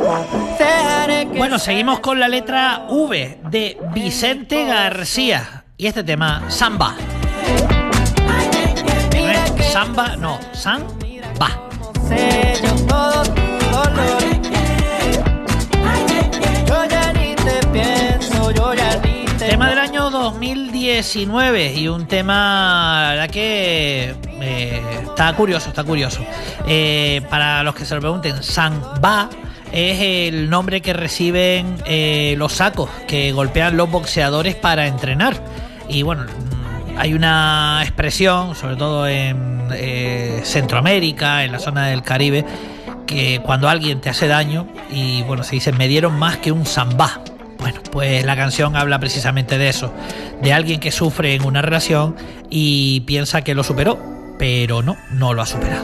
Bueno, seguimos con la letra V de Vicente García. Y este tema, Samba. ¿No es Samba? No, Samba. Tema del año 2019 y un tema, la verdad que está curioso. Para los que se lo pregunten, Samba es el nombre que reciben los sacos que golpean los boxeadores para entrenar. Y bueno, hay una expresión, sobre todo en Centroamérica, en la zona del Caribe, que cuando alguien te hace daño, y bueno, se dice, me dieron más que un samba. Bueno, pues la canción habla precisamente de eso, de alguien que sufre en una relación y piensa que lo superó, pero no lo ha superado.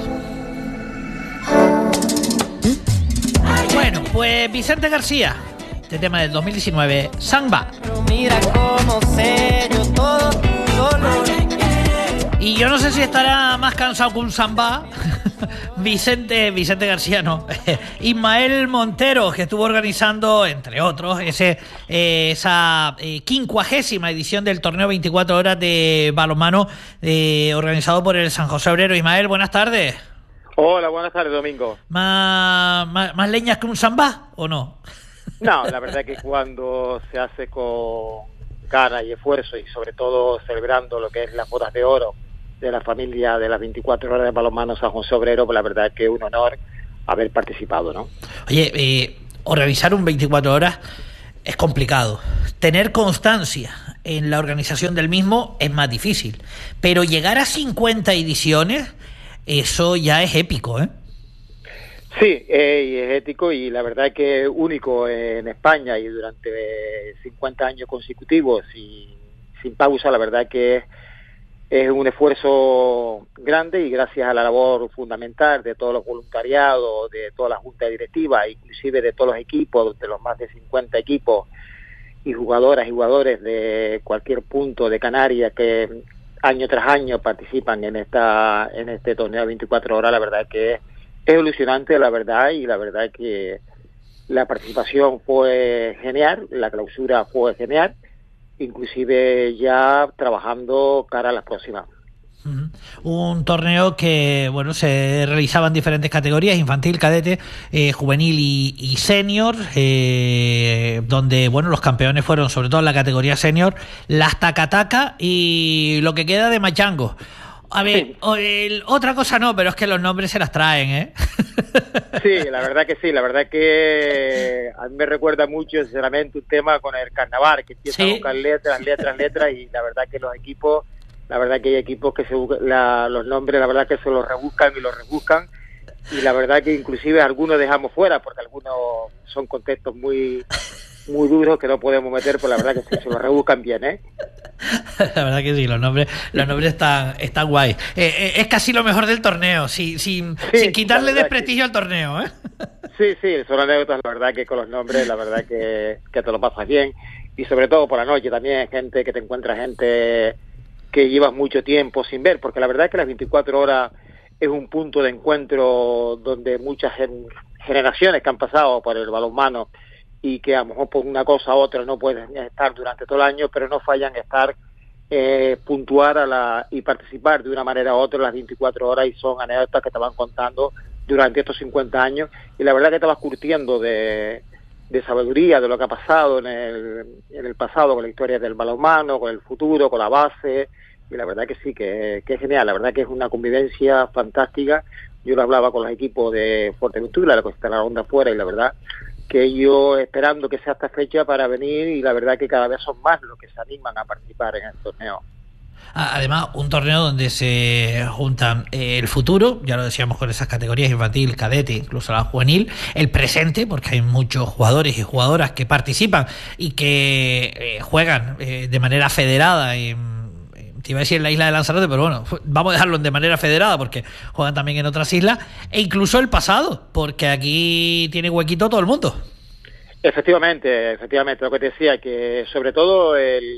Bueno, pues Vicente García, este tema del 2019, Samba. Mira cómo sello todo tu dolor. Y yo no sé si estará más cansado que un samba Vicente García, no. Ismael Montero, que estuvo organizando, entre otros, esa 50ª edición del torneo 24 horas de balonmano organizado por el San José Obrero. Ismael, buenas tardes. Hola, buenas tardes, Domingo. ¿Más leñas que un samba o no? No, la verdad que cuando se hace con ganas y esfuerzo y sobre todo celebrando lo que es las bodas de oro de la familia de las 24 horas de balonmano San José Obrero, pues la verdad es que es un honor haber participado, ¿no? Oye, organizar un 24 horas es complicado. Tener constancia en la organización del mismo es más difícil. Pero llegar a 50 ediciones, eso ya es épico, ¿eh? Sí, es ético y la verdad es que es único en España y durante 50 años consecutivos y sin pausa, la verdad que es un esfuerzo grande y gracias a la labor fundamental de todos los voluntariados, de toda la junta directiva, inclusive de todos los equipos, de los más de 50 equipos y jugadoras y jugadores de cualquier punto de Canarias que año tras año participan en este torneo 24 horas, la verdad que es ilusionante, la verdad, y la verdad que la participación fue genial, la clausura fue genial, inclusive ya trabajando cara a las próximas. Un torneo que bueno se realizaba en diferentes categorías, infantil, cadete, juvenil y senior, donde bueno los campeones fueron sobre todo en la categoría senior las Tacataca y lo que queda de Machango. A ver, otra cosa no, pero es que los nombres se las traen, ¿eh? Sí, la verdad que sí, la verdad que a mí me recuerda mucho, sinceramente, un tema con el carnaval, que empieza a buscar letras, y la verdad que los equipos, la verdad que hay equipos que los nombres, la verdad que se los rebuscan, y la verdad que inclusive algunos dejamos fuera, porque algunos son contextos muy duros que no podemos meter, pues la verdad que sí, se los rebuscan bien, ¿eh? La verdad que sí, los nombres están guay. Es casi lo mejor del torneo, sin quitarle desprestigio al torneo, ¿eh? Sí, son anécdotas, la verdad que con los nombres, la verdad que te lo pasas bien. Y sobre todo por la noche también, gente que te encuentra, gente que llevas mucho tiempo sin ver, porque la verdad es que las 24 horas es un punto de encuentro donde muchas generaciones que han pasado por el balonmano y que a lo mejor por una cosa u otra no pueden estar durante todo el año, pero no fallan estar puntuar y participar de una manera u otra en las 24 horas, y son anécdotas que te van contando durante estos 50 años, y la verdad que te vas curtiendo de sabiduría de lo que ha pasado en el pasado con la historia del balonmano, con el futuro, con la base, y la verdad que sí, que es genial, la verdad que es una convivencia fantástica. Yo lo hablaba con los equipos de Fuerteventura, la que está en la ronda afuera, y la verdad que yo esperando que sea esta fecha para venir, y la verdad que cada vez son más los que se animan a participar en el torneo. Además, un torneo donde se juntan el futuro, ya lo decíamos con esas categorías infantil, cadete, incluso la juvenil, el presente, porque hay muchos jugadores y jugadoras que participan y que juegan de manera federada te iba a decir en la isla de Lanzarote, pero bueno, vamos a dejarlo de manera federada porque juegan también en otras islas, e incluso el pasado, porque aquí tiene huequito todo el mundo. Efectivamente, lo que te decía, que sobre todo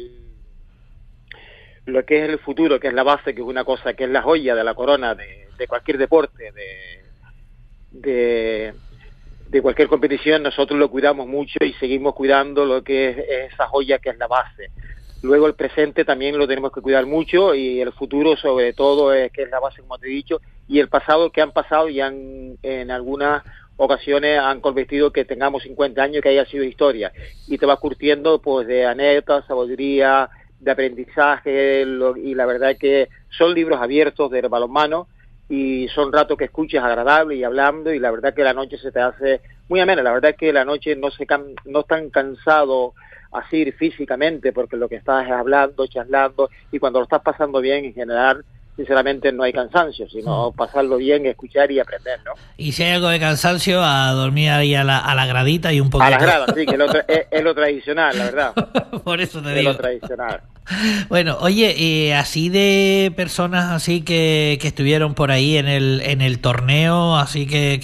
lo que es el futuro, que es la base, que es una cosa, que es la joya de la corona de cualquier deporte, de cualquier competición, nosotros lo cuidamos mucho y seguimos cuidando lo que es esa joya que es la base. Luego el presente también lo tenemos que cuidar mucho y el futuro sobre todo es que es la base, como te he dicho, y el pasado que han pasado y en algunas ocasiones han convertido que tengamos 50 años que haya sido historia y te vas curtiendo pues de anécdotas, sabiduría, de aprendizaje y la verdad es que son libros abiertos del balonmano y son ratos que escuchas agradables y hablando y la verdad que la noche se te hace muy amena. La verdad es que la noche no es tan cansado así físicamente porque lo que estás es hablando, charlando y cuando lo estás pasando bien en general sinceramente no hay cansancio, sino pasarlo bien, escuchar y aprender, ¿no? Y si hay algo de cansancio, a dormir ahí a la gradita y un poquito. A las gradas, sí, que es lo tradicional, la verdad. Por eso te es digo. Lo tradicional. Bueno, oye, así de personas así que estuvieron por ahí en el torneo, así que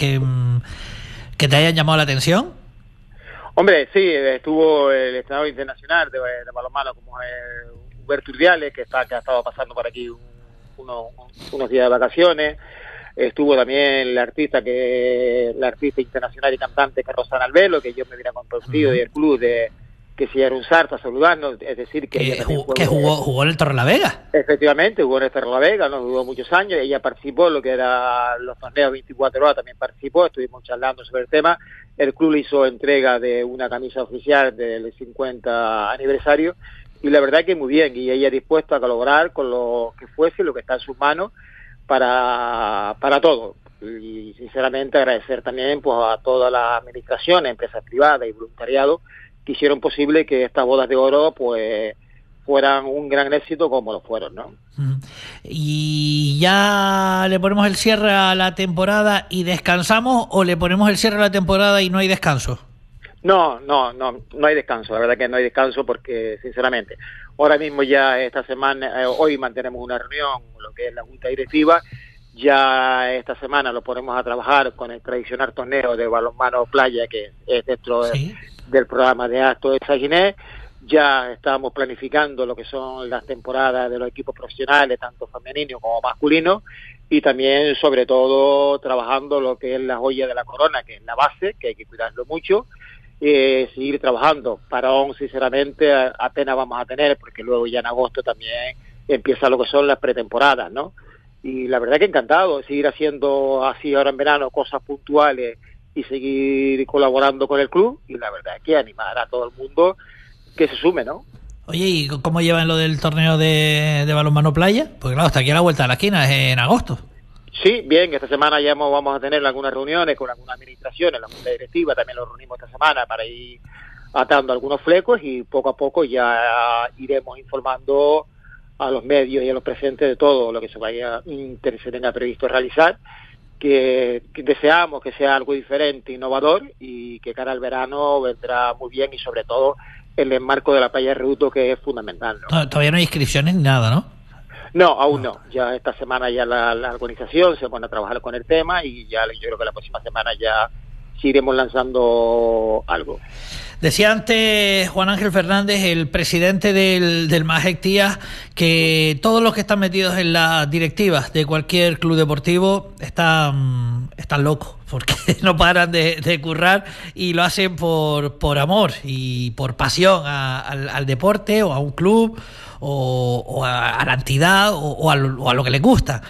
te hayan llamado la atención. Hombre, sí, estuvo el entrenador internacional de balonmano como Huberto Urdiales, que ha estado pasando por aquí unos días de vacaciones. Estuvo también la artista internacional y cantante que Rosana Albelo, que yo me vine con partido y el club que si era un sarto a saludarnos, es decir que jugó en el Torrelavega. Efectivamente, jugó en el Torrelavega, no jugó muchos años, ella participó en lo que era los torneos 24 horas, también participó, estuvimos charlando sobre el tema. El club le hizo entrega de una camisa oficial del 50 aniversario y la verdad que muy bien, y ella dispuesta a colaborar con lo que fuese, lo que está en sus manos para todo. Y sinceramente agradecer también pues a todas las administraciones, empresas privadas y voluntariado que hicieron posible que estas bodas de oro pues fueran un gran éxito como lo fueron, ¿no? ¿Y ya le ponemos el cierre a la temporada y descansamos o le ponemos el cierre a la temporada y no hay descanso? No hay descanso, la verdad que no hay descanso porque sinceramente ahora mismo ya esta semana, hoy mantenemos una reunión, lo que es la junta directiva, ya esta semana lo ponemos a trabajar con el tradicional torneo de balonmano playa que es dentro del programa de actos de Saguiné. Ya estamos planificando lo que son las temporadas de los equipos profesionales, tanto femeninos como masculinos, y también, sobre todo, trabajando lo que es la joya de la corona, que es la base, que hay que cuidarlo mucho, seguir trabajando. Parón, sinceramente, apenas vamos a tener, porque luego ya en agosto también empieza lo que son las pretemporadas, ¿no? Y la verdad que encantado de seguir haciendo así ahora en verano cosas puntuales y seguir colaborando con el club, y la verdad es que animar a todo el mundo que se sume, ¿no? Oye, ¿y cómo llevan lo del torneo de balonmano playa? Porque claro, hasta aquí a la vuelta de la esquina, es en agosto. Sí, bien, esta semana ya vamos a tener algunas reuniones con algunas administraciones, la junta directiva también lo reunimos esta semana para ir atando algunos flecos y poco a poco ya iremos informando a los medios y a los presentes de todo lo que se tenga previsto realizar, que deseamos que sea algo diferente, innovador y que cara al verano vendrá muy bien y sobre todo en el marco de la playa de Reuto, que es fundamental, ¿no? Todavía no hay inscripciones ni nada, ¿no? No, aún no. Ya esta semana ya la organización se pone a trabajar con el tema y ya yo creo que la próxima semana ya sí iremos lanzando algo. Decía antes Juan Ángel Fernández, el presidente del Majek Tías, que todos los que están metidos en las directivas de cualquier club deportivo están locos, porque no paran de currar y lo hacen por amor y por pasión al deporte o a un club o a la entidad o a lo que les gusta.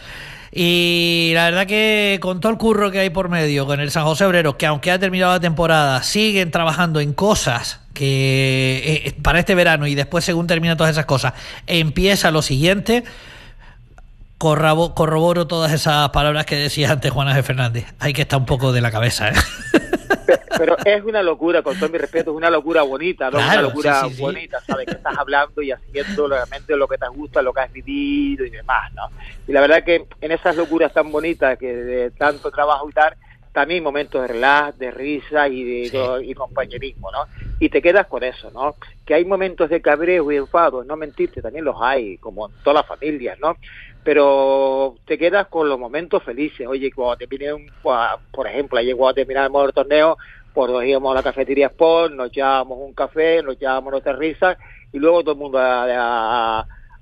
Y la verdad que con todo el curro que hay por medio con el San José Obreros, que aunque ha terminado la temporada siguen trabajando en cosas que para este verano y después según terminan todas esas cosas empieza lo siguiente, corroboro todas esas palabras que decía antes Juan Ángel Fernández. Hay que estar un poco de la cabeza, ¿eh? Pero es una locura, con todo mi respeto, es una locura bonita, ¿no? Claro, una locura sí. bonita, ¿sabes? Que estás hablando y haciendo realmente lo que te gusta, lo que has vivido y demás, ¿no? Y la verdad que en esas locuras tan bonitas, que de tanto trabajo y tal, también momentos de relax, de risa y compañerismo, ¿no? Y te quedas con eso, ¿no? Que hay momentos de cabreo y enfado, no mentirte, también los hay, como en todas las familias, ¿no? Pero te quedas con los momentos felices. Oye, cuando por ejemplo, ayer cuando terminamos el torneo, pues nos íbamos a la cafetería Sport, nos echábamos un café, nos echábamos nuestras risas y luego todo el mundo a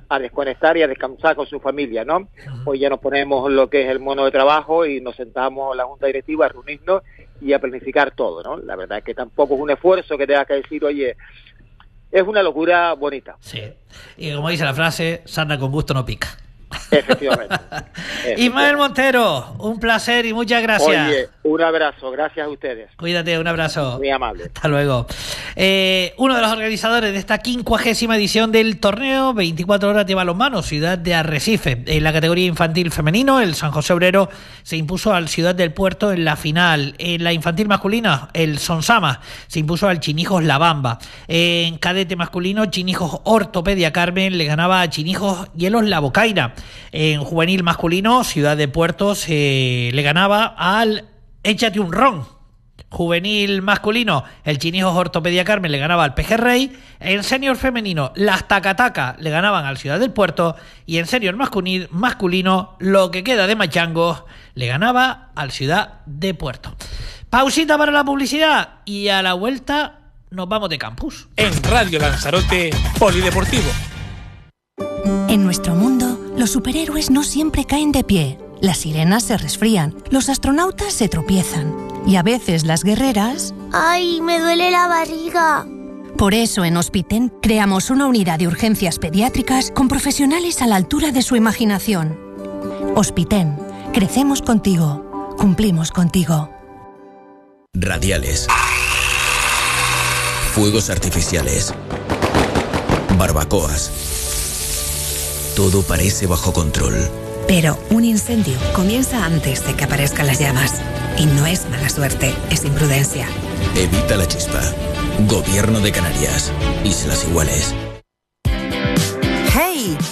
a desconectar y a descansar con su familia, ¿no? Hoy ya nos ponemos lo que es el mono de trabajo y nos sentamos la junta directiva a reunirnos y a planificar todo, ¿no? La verdad es que tampoco es un esfuerzo que tengas que decir, oye, es una locura bonita. Sí, y como dice la frase, sarna con gusto no pica. Efectivamente. Ismael Montero, un placer y muchas gracias. Oye, un abrazo, gracias a ustedes. Cuídate, un abrazo. Muy amable. Hasta luego. Uno de los organizadores de esta 50ª edición del torneo 24 horas de balonmano, Ciudad de Arrecife. En la categoría infantil femenino, el San José Obrero se impuso al Ciudad del Puerto en la final. En la infantil masculina, el Sonsama se impuso al Chinijos La Bamba. En cadete masculino, Chinijos Ortopedia Carmen le ganaba a Chinijos Hielos La Bocaina. En juvenil masculino, Ciudad de Puerto le ganaba al Échate un Ron. Juvenil masculino, el Chinijos Ortopedia Carmen le ganaba al Pejerrey. En senior femenino, las Tacataca le ganaban al Ciudad del Puerto. Y en senior masculino, lo que queda de Machangos le ganaba al Ciudad de Puerto. Pausita para la publicidad y a la vuelta nos vamos de campus. En Radio Lanzarote, Polideportivo. En nuestro mundo, los superhéroes no siempre caen de pie. Las sirenas se resfrían, los astronautas se tropiezan y a veces las guerreras... ¡Ay, me duele la barriga! Por eso en Hospiten creamos una unidad de urgencias pediátricas con profesionales a la altura de su imaginación. Hospiten, crecemos contigo, cumplimos contigo. Radiales. Fuegos artificiales. Barbacoas. Todo parece bajo control. Pero un incendio comienza antes de que aparezcan las llamas. Y no es mala suerte, es imprudencia. Evita la chispa. Gobierno de Canarias. Islas Iguales. ¡Hey!